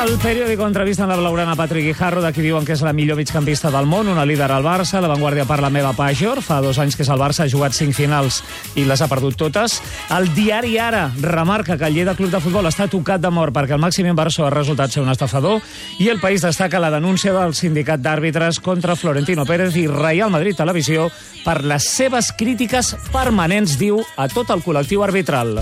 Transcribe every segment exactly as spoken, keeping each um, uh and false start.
El periòdico entrevista amb la blaugrana Patrick Guijarro, de qui diuen que és la millor migcampista del món, una líder al Barça. La Vanguardia parla meva Pajor. Fa dos anys que és el Barça, ha jugat cinc finals i les ha perdut totes. El diari Ara remarca que el Lleida Club de Futbol està tocat de mort perquè el màxim inversor ha resultat ser un estafador. I El País destaca la denúncia del sindicat d'àrbitres contra Florentino Pérez i Real Madrid Televisió per les seves crítiques permanents, diu, a tot el col·lectiu arbitral.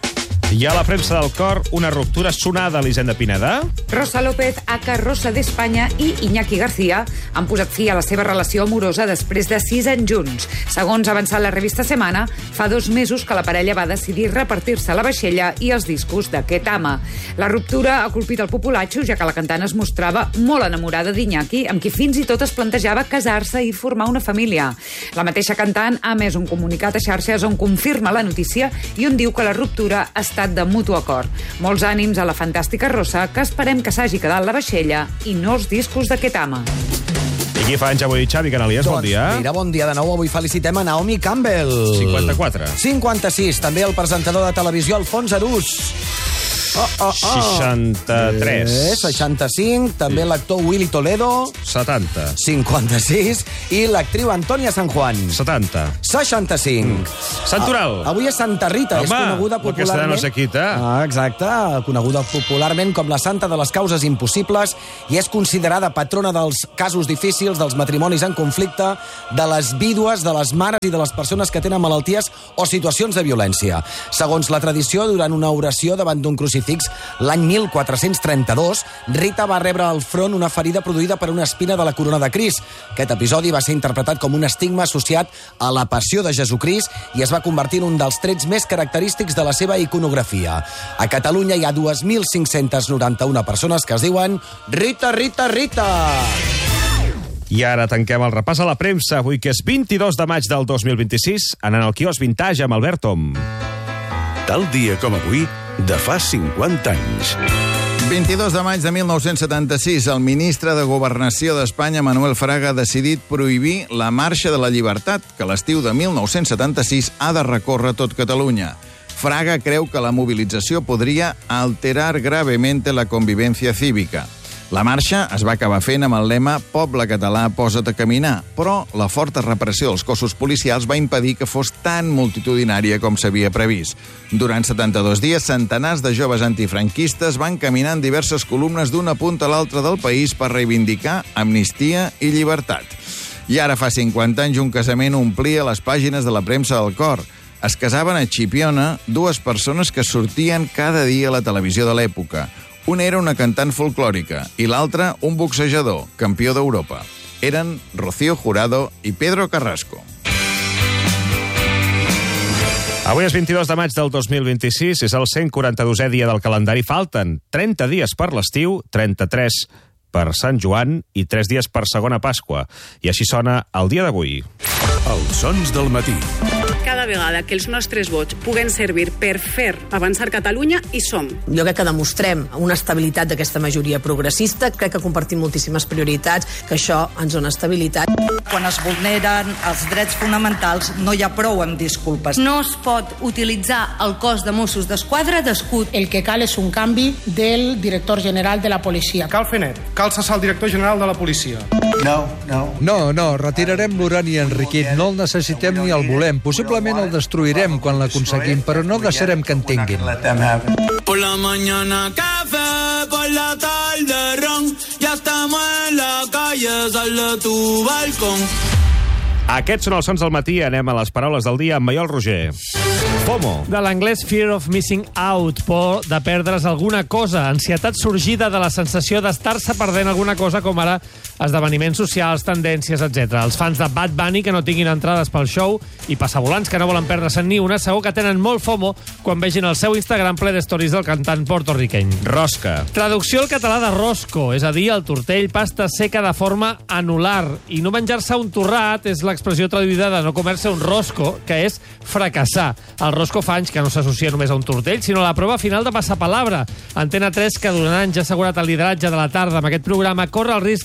I a la premsa del cor, una ruptura sonada a l'Hisenda Pineda. Rosa López, aka Rosa d'Espanya, i Iñaki García han posat fi a la seva relació amorosa després de sis anys junts. Segons ha avançat la revista Semana, fa dos mesos que la parella va decidir repartir-se la vaixella i els discos d'aquest ama. La ruptura ha colpit el populatxo, ja que la cantant es mostrava molt enamorada d'Iñaki, amb qui fins i tot es plantejava casar-se i formar una família. La mateixa cantant ha emès un comunicat a xarxes on confirma la notícia i on diu que la ruptura està de mutu acord. Molts ànims a la fantàstica Rosa, que esperem que s'hagi quedat la vaixella i no els discos d'aquest ama. I qui fa anys avui? Xavi Canalies, bon dia. Doncs mira, bon dia de nou. Avui felicitem a Naomi Campbell. cinquanta-quatre. cinquanta-sis. També el presentador de televisió Alfons Arús. Oh, oh, oh. seixanta-tres. Eh, seixanta-cinc. També l'actor Willy Toledo. setanta. cinquanta-sis. I l'actriu Antònia San Juan. setanta. seixanta-cinc. Mm. Santoral. A, avui és Santa Rita. Home, és coneguda popularment... aquesta no se quita. Ah, exacte. Coneguda popularment com la santa de les causes impossibles i és considerada patrona dels casos difícils, dels matrimonis en conflicte, de les vídues, de les mares i de les persones que tenen malalties o situacions de violència. Segons la tradició, durant una oració davant d'un crucifix l'any mil quatre-cents trenta-dos, Rita va rebre al front una ferida produïda per una espina de la corona de Crist. Aquest episodi va ser interpretat com un estigma associat a la passió de Jesucrist i es va convertir en un dels trets més característics de la seva iconografia. A Catalunya hi ha dos mil cinc-cents noranta-una persones que es diuen Rita, Rita, Rita! I ara tanquem el repàs a la premsa, avui que és vint-i-dos de maig del dos mil vint-i-sis, anant al quiosc Vintage amb Albert Tom. Tal dia com avui, de fa cinquanta anys. vint-i-dos de maig de mil nou-cents setanta-sis, el ministre de Governació d'Espanya, Manuel Fraga, ha decidit prohibir la Marxa de la Llibertat, que l'estiu de mil nou-cents setanta-sis ha de recórrer tot Catalunya. Fraga creu que la mobilització podria alterar gravemente la convivencia cívica. La marxa es va acabar fent amb el lema «Poble català, posa't a caminar», però la forta repressió dels cossos policials va impedir que fos tan multitudinària com s'havia previst. Durant setanta-dos dies, centenars de joves antifranquistes van caminar en diverses columnes d'una punta a l'altra del país per reivindicar amnistia i llibertat. I ara fa cinquanta anys un casament omplia les pàgines de la premsa del cor. Es casaven a Chipiona dues persones que sortien cada dia a la televisió de l'època. Una era una cantant folclòrica i l'altra un boxejador, campió d'Europa. Eren Rocío Jurado i Pedro Carrasco. Avui és vint-i-dos de maig del dos mil vint-i-sis, és el cent quaranta-dosè dia del calendari. Falten trenta dies per l'estiu, trenta-tres per Sant Joan i tres dies per segona Pasqua. I així sona el dia d'avui. Els sons del matí. Cada vegada que els nostres vots puguen servir per fer avançar Catalunya, hi som. Jo crec que demostrem una estabilitat d'aquesta majoria progressista, crec que compartim moltíssimes prioritats, que això ens dona estabilitat. Quan es vulneren els drets fonamentals no hi ha prou amb disculpes. No es pot utilitzar el cos de Mossos d'Esquadra d'escut. El que cal és un canvi del director general de la policia. Cal fer net, cal cessar el director general de la policia. No, no. No, no, retirarem l'urani enriquit, no el necessitem ni el volem. Possiblement el destruirem quan l'aconseguim, però no deixarem que en tinguin. Por la mañana café, por la tarde ron, ya estamos en la calle, sal de tu balcón. Aquests són els sons del matí. Anem a les paraules del dia amb Maiol Roger. FOMO. De l'anglès Fear of Missing Out, por de perdre's alguna cosa, ansietat sorgida de la sensació d'estar-se perdent alguna cosa, com ara esdeveniments socials, tendències, etcètera. Els fans de Bad Bunny que no tinguin entrades pel show i passavolants que no volen perdre-se'n ni una, segur que tenen molt FOMO quan vegin el seu Instagram ple de stories del cantant porto-riqueny. Rosca. Traducció al català de rosco, és a dir, el tortell, pasta seca de forma anular. I no menjar-se un torrat és l'expressió traduïda de no comer-se un rosco, que és fracassar. El rosco fa anys que no s'associa només a un tortell, sinó a la prova final de passapalabra. Antena tres, que durant anys ha assegurat el lideratge de la tarda amb aquest programa, corre el risc de no menjar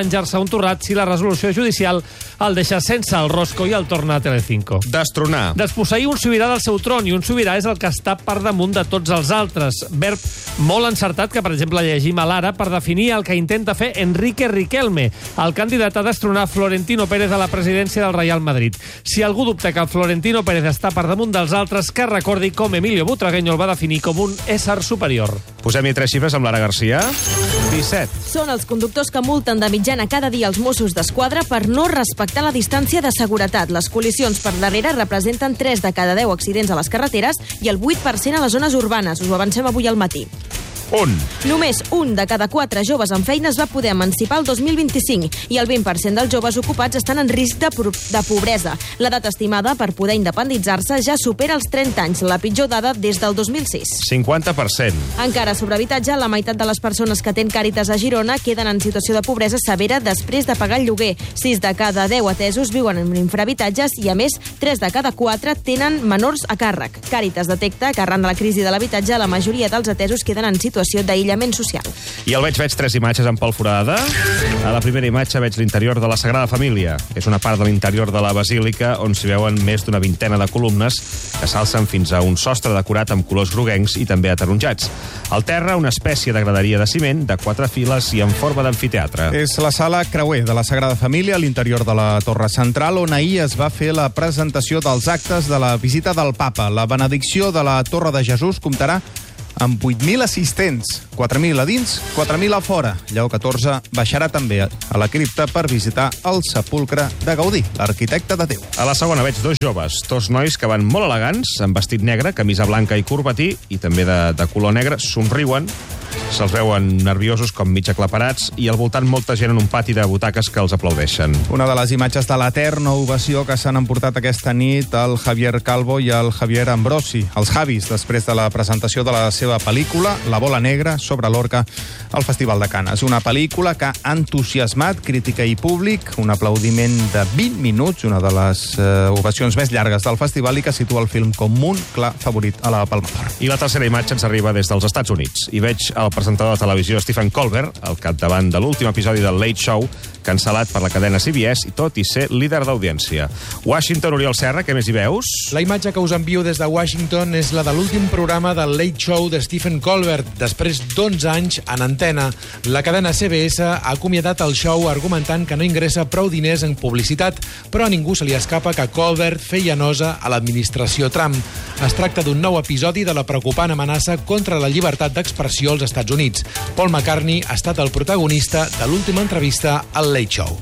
menjar-se un torrat si la resolució judicial el deixa sense el rosco i el torna a Telecinco. Destronar. Desposseir un sobirà del seu tron, i un sobirà és el que està per damunt de tots els altres. Verb molt encertat que, per exemple, llegim a l'Ara per definir el que intenta fer Enrique Riquelme, el candidat a destronar Florentino Pérez a la presidència del Real Madrid. Si algú dubta que Florentino Pérez està per damunt dels altres, que recordi com Emilio Butragueño el va definir com un ésser superior. Posem-hi tres xifres amb Lara Garcia. disset. Són els conductors que multen de mitjana cada dia els Mossos d'Esquadra per no respectar la distància de seguretat. Les col·lisions per darrere representen tres de cada deu accidents a les carreteres i el vuit per cent a les zones urbanes. Us ho avancem avui al matí. Un. Només un de cada quatre joves amb feina es va poder emancipar el dos mil vint-i-cinc i el vint per cent dels joves ocupats estan en risc de, de pobresa. L'edat estimada per poder independitzar-se ja supera els trenta anys, la pitjor dada des del dos mil sis. cinquanta per cent. Encara sobre habitatge, la meitat de les persones que atén Càritas a Girona queden en situació de pobresa severa després de pagar el lloguer. sis de cada deu atesos viuen en infrahabitatges i, a més, tres de cada quatre tenen menors a càrrec. Càritas detecta que, arran de la crisi de l'habitatge, la majoria dels atesos queden en situació d'aïllament social. I al veig veig tres imatges en Pol Forada. A la primera imatge veig l'interior de la Sagrada Família, que és una part de l'interior de la Basílica on s'hi veuen més d'una vintena de columnes que s'alcen fins a un sostre decorat amb colors groguencs i també ataronjats. Al terra, una espècie de graderia de ciment de quatre files i en forma d'amfiteatre. És la sala creuer de la Sagrada Família a l'interior de la Torre Central, on ahir es va fer la presentació dels actes de la visita del Papa. La benedicció de la Torre de Jesús comptarà amb vuit mil assistents, quatre mil a dins, quatre mil a fora. Lleó catorze baixarà també a la cripta per visitar el sepulcre de Gaudí, l'arquitecte de Déu. A la segona veig dos joves, dos nois que van molt elegants, amb vestit negre, camisa blanca i corbatí, i també de, de color negre, somriuen, se'ls veuen nerviosos com mig aclaparats i al voltant molta gent en un pati de butaques que els aplaudeixen. Una de les imatges de l'eterna ovació que s'han emportat aquesta nit el Javier Calvo i el Javier Ambrosi, els Javis, després de la presentació de la seva pel·lícula La bola negra sobre l'orca al Festival de Canes. Una pel·lícula que ha entusiasmat crítica i públic, un aplaudiment de vint minuts, una de les eh, ovacions més llargues del festival i que situa el film com un clar favorit a la Palma d'Or. I la tercera imatge ens arriba des dels Estats Units. I veig el presentador de televisió Stephen Colbert al capdavant de l'últim episodi del Late Show, cancel·lat per la cadena C B S i tot i ser líder d'audiència. Washington, Oriol Serra, què més hi veus? La imatge que us envio des de Washington és la de l'últim programa del Late Show de Stephen Colbert, després d'onze anys en antena. La cadena C B S ha acomiadat el show argumentant que no ingressa prou diners en publicitat, però a ningú se li escapa que Colbert feia nosa a l'administració Trump. Es tracta d'un nou episodi de la preocupant amenaça contra la llibertat d'expressió als Estats Units. Paul McCartney ha estat el protagonista de l'última entrevista al Late Show.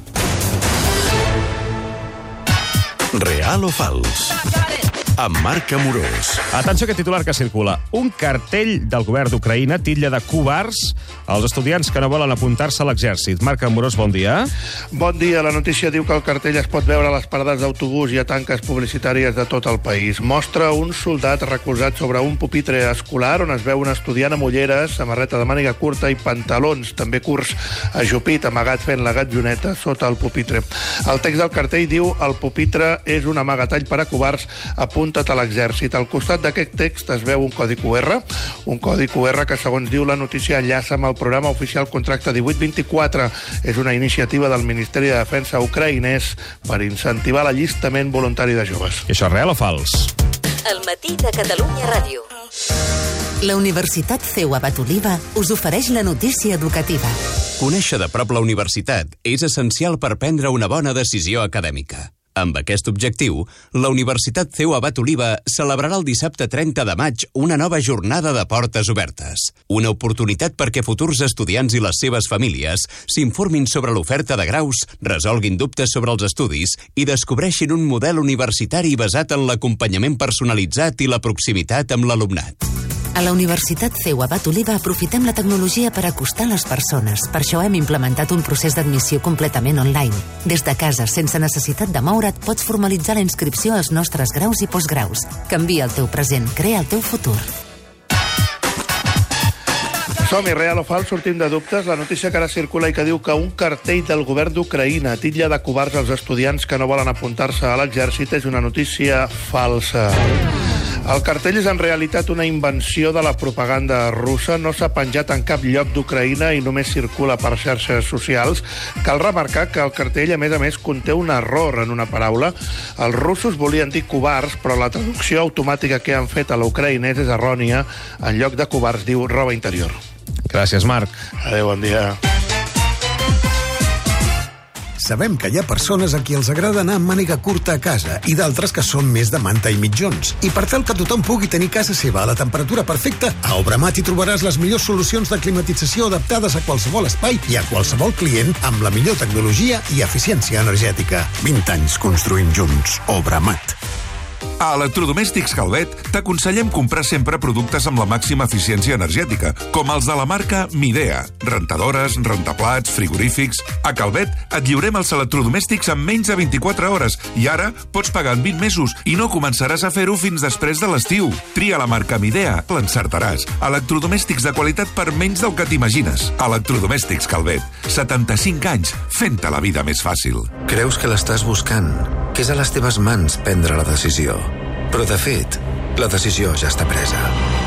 Real o fals? Amb Marc Amorós. Atenció a aquest titular que circula. Un cartell del govern d'Ucraïna titlla de covards als estudiants que no volen apuntar-se a l'exèrcit. Marc Amorós, bon dia. Bon dia. La notícia diu que el cartell es pot veure a les parades d'autobús i a tanques publicitàries de tot el país. Mostra un soldat recolzat sobre un pupitre escolar on es veu un estudiant amb ulleres, samarreta de màniga curta i pantalons, també curts, ajupit, amagat fent la gatzoneta sota el pupitre. El text del cartell diu: el pupitre és un amagatall per a covards, apunta't a l'exèrcit. Al costat d'aquest text es veu un codi Q R, un codi Q R que, segons diu la notícia, enllaça amb el programa oficial Contracte divuit vint-i-quatre. És una iniciativa del Ministeri de Defensa ucraïnès per incentivar l'allistament voluntari de joves. I això és real o fals? El matí de Catalunya Ràdio. La Universitat C E U Abat Oliva us ofereix la notícia educativa. Conèixer de prop la universitat és essencial per prendre una bona decisió acadèmica. Amb aquest objectiu, la Universitat C E U Abat Oliva celebrarà el dissabte trenta de maig una nova jornada de portes obertes. Una oportunitat perquè futurs estudiants i les seves famílies s'informin sobre l'oferta de graus, resolguin dubtes sobre els estudis i descobreixin un model universitari basat en l'acompanyament personalitzat i la proximitat amb l'alumnat. A la Universitat C E U Abat Oliva aprofitem la tecnologia per acostar les persones. Per això hem implementat un procés d'admissió completament online. Des de casa, sense necessitat de moure't, pots formalitzar la inscripció als nostres graus i postgraus. Canvia el teu present, crea el teu futur. Som-hi, real o fals, sortim de dubtes. La notícia que ara circula i que diu que un cartell del govern d'Ucraïna titlla de covards als estudiants que no volen apuntar-se a l'exèrcit és una notícia falsa. El cartell és en realitat una invenció de la propaganda russa. No s'ha penjat en cap lloc d'Ucraïna i només circula per xarxes socials. Cal remarcar que el cartell, a més a més, conté un error en una paraula. Els russos volien dir covards, però la traducció automàtica que han fet a l'ucraïnès és errònia. En lloc de covards diu roba interior. Gràcies, Marc. Adéu, bon dia. Sabem que hi ha persones a qui els agrada anar amb màniga curta a casa i d'altres que són més de manta i mitjons. I per tal que tothom pugui tenir casa seva a la temperatura perfecta, a Obramat hi trobaràs les millors solucions de climatització adaptades a qualsevol espai i a qualsevol client amb la millor tecnologia i eficiència energètica. vint anys construint junts. Obramat. A Electrodomèstics Calvet t'aconsellem comprar sempre productes amb la màxima eficiència energètica, com els de la marca Midea. Rentadores, rentaplats, frigorífics... A Calvet et lliurem els electrodomèstics en menys de vint-i-quatre hores i ara pots pagar en vint mesos i no començaràs a fer-ho fins després de l'estiu. Tria la marca Midea, l'encertaràs. Electrodomèstics de qualitat per menys del que t'imagines. Electrodomèstics Calvet. setanta-cinc anys fent-te la vida més fàcil. Creus que l'estàs buscant, que és a les teves mans prendre la decisió. Però, de fet, la decisió ja està presa.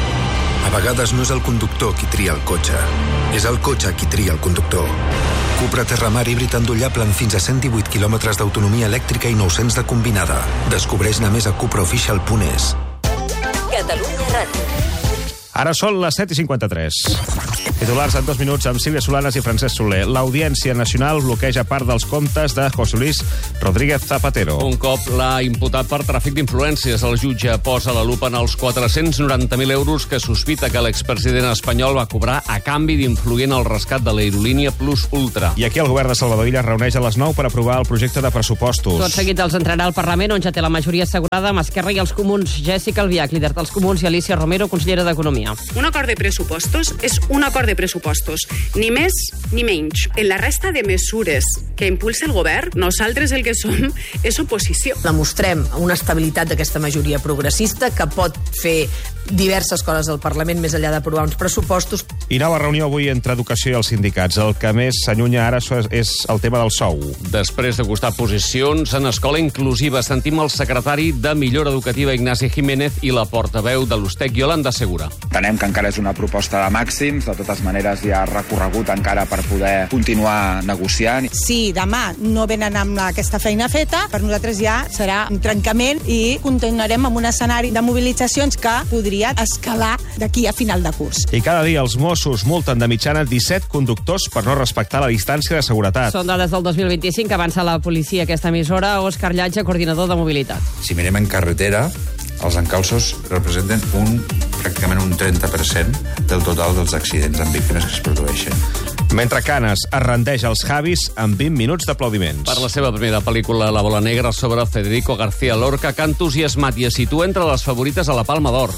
A vegades no és el conductor qui tria el cotxe, és el cotxe qui tria el conductor. Cupra Terramar híbrid endollable amb fins a cent divuit quilòmetres d'autonomia elèctrica i nou-cents de combinada. Descobreix-ne més a cupraofficial punt es. Catalunya Ràdio. Ara són les set i cinquanta-tres. Titulars en dos minuts amb Sílvia Solanas i Francesc Soler. L'Audiència Nacional bloqueja part dels comptes de José Luis Rodríguez Zapatero. Un cop l'ha imputat per tràfic d'influències. El jutge posa la lupa en els quatre-cents noranta mil euros que sospita que l'expresident espanyol va cobrar a canvi d'influir en el rescat de l'aerolínia Plus Ultra. I aquí el govern de Salvador Illa reuneix a les nou per aprovar el projecte de pressupostos. Tot seguit els entrarà al Parlament, on ja té la majoria assegurada amb Esquerra i els comuns. Jessica Albiach, líder dels comuns, i Alicia Romero, consellera d'Economia. Un acord de pressupostos és un acord de pressupostos, ni més ni menys. En la resta de mesures que impulsa el govern, nosaltres el que som és oposició. Demostrem una estabilitat d'aquesta majoria progressista que pot fer diverses coses al Parlament més enllà d'aprovar uns pressupostos. I nova reunió avui entre educació i els sindicats. El que més s'allunya ara és el tema del sou. Després de costar posicions en escola inclusiva, sentim el secretari de Millora Educativa Ignasi Jiménez i la portaveu de l'Ustec Yolanda Segura. Entenem que encara és una proposta de màxims, de totes maneres hi ha recorregut encara per poder continuar negociant. Si demà no venen amb aquesta feina feta, per nosaltres ja serà un trencament i continuarem amb un escenari de mobilitzacions que podria escalar d'aquí a final de curs. I cada dia els Mossos multen de mitjana disset conductors per no respectar la distància de seguretat. Són dades del dos mil vint-i-cinc que avança la policia aquesta emissora. Òscar Llatge, coordinador de mobilitat. Si mirem en carretera, els encalços representen un, pràcticament un trenta per cent del total dels accidents amb víctimes que es produeixen. Mentre Canes es rendeix als Javis amb vint minuts d'aplaudiments. Per la seva primera pel·lícula, La bola negra, sobre Federico García Lorca, que entusiasmat i es situa entre les favorites a la Palma d'Or.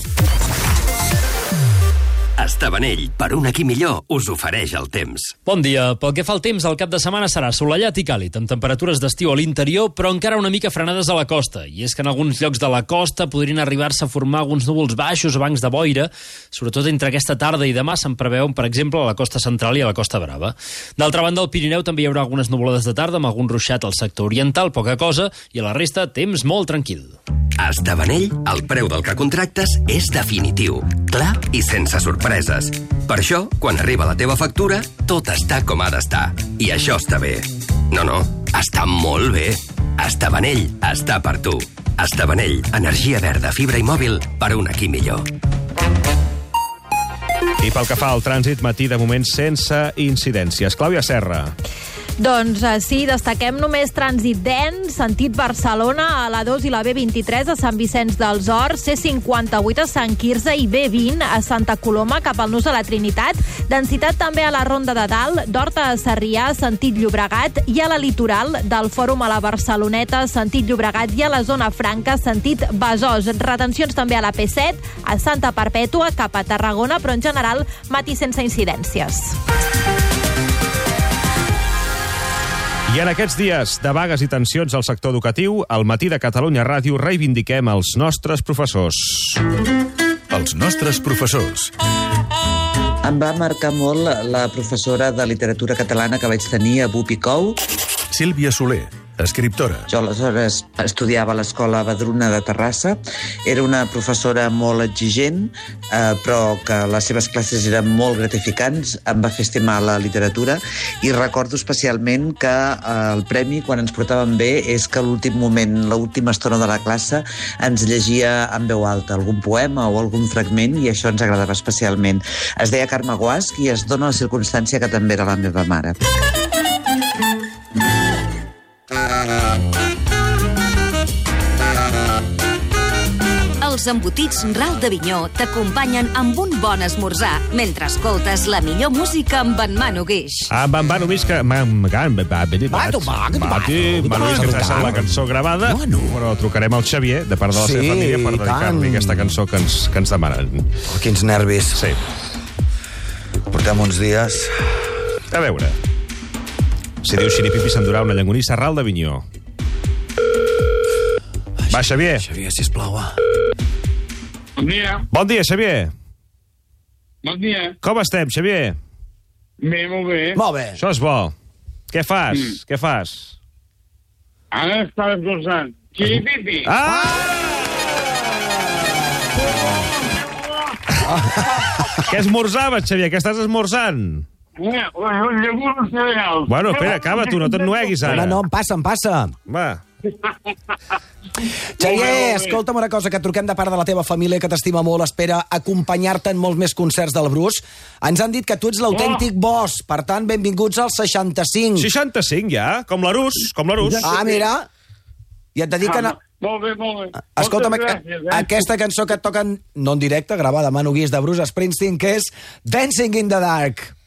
Estavanell, per un aquí millor, us ofereix el temps. Bon dia. Pel que fa al temps, el cap de setmana serà assolellat i càlid, amb temperatures d'estiu a l'interior, però encara una mica frenades a la costa. I és que en alguns llocs de la costa podrien arribar-se a formar alguns núvols baixos o bancs de boira, sobretot entre aquesta tarda i demà se'n preveuen, per exemple, a la costa central i a la Costa Brava. D'altra banda, al Pirineu també hi haurà algunes nuvolades de tarda, amb algun ruixat al sector oriental, poca cosa, i a la resta, temps molt tranquil. A Estavanell, el preu del que contractes és definitiu, clar i sense sorpreses. Per això, quan arriba la teva factura, tot està com ha d'estar. I això està bé. No, no, està molt bé. Estavanell està per tu. Estavanell, energia verda, fibra i mòbil per un aquí millor. I pel que fa al trànsit, matí de moment sense incidències. Clàudia Serra. Doncs sí, destaquem només trànsit dens, sentit Barcelona, a la dos i la B vint-i-tres a Sant Vicenç dels Horts, C cinquanta-vuit a Sant Quirze i B vint a Santa Coloma cap al nus de la Trinitat, densitat també a la Ronda de Dalt, d'Horta a Sarrià, sentit Llobregat, i a la litoral del Fòrum a la Barceloneta, sentit Llobregat, i a la zona franca, sentit Besòs. Retencions també a la P set, a Santa Perpètua, cap a Tarragona, però en general matí sense incidències. I en aquests dies de vagues i tensions al sector educatiu, al Matí de Catalunya Ràdio reivindiquem els nostres professors. Els nostres professors. Em va marcar molt la professora de literatura catalana que vaig tenir a Bupicou. Sílvia Soler, escriptora. Jo aleshores estudiava a l'Escola Badruna de Terrassa. Era una professora molt exigent, eh, però que les seves classes eren molt gratificants. Em va fer estimar la literatura i recordo especialment que eh, el premi, quan ens portaven bé, és que a l'últim moment, l'última estona de la classe, ens llegia en veu alta algun poema o algun fragment, i això ens agradava especialment. Es deia Carme Guasch i es dona la circumstància que també era la meva mare. Els embotits Ral d'Avinyó t'acompanyen amb un bon esmorzar mentre escoltes la millor música amb en Manu Guix. Amb en Manu Guix, que... Manu Guix, que ens ha la cançó gravada, però trucarem al Xavier, de part de la Sí, seva família, per i dedicar-li tant. aquesta cançó que ens, que ens demanen. Oh, quins nervis. Sí. Portem uns dies... A veure... Si diu Xiripipi s'endurà una llangonissa Ral d'Avinyó. Va, Xavier. Xavier, sisplau, va. Bon dia. Bon dia, Xavier. Bon dia. Com estem, Xavier? Bé, molt bé. Molt bé. Això és bo. Què fas? Mm. Què fas? Ara estava esmorzant. Xiripipi. Ah! Què esmorzaves, Xavier? Què estàs esmorzant? Eh, un llegum cereal. Bueno, espera, acaba tu, no t'ennueguis ara. No, no, em passa, em passa. Va. Xavier, escolta'm una cosa, que truquem de part de la teva família, que t'estima molt, espera acompanyar-te en molts més concerts del Bruce. Ens han dit que tu ets l'autèntic boss, per tant, benvinguts als seixanta-cinc. seixanta-cinc, ja? Com l'Arús, com l'Arús. Ah, mira, i et dediquen a... Molt bé, molt bé. Escolta'm, Moltes aqu- gràcies, eh? aquesta cançó que et toquen, no en directe, gravada a Manu Guix de Bruce Springsteen, que és Dancing in the Dark.